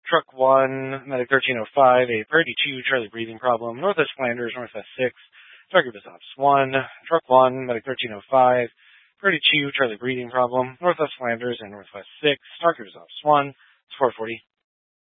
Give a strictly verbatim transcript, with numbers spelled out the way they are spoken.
Truck one, Medic thirteen oh five, a Priority two, Charlie breathing problem, Northwest Flanders, Northwest six, Target was Ops one, Truck one, Medic thirteen oh five, Priority two, Charlie breathing problem, Northwest Flanders, and Northwest six, Target was Ops one, it's four forty.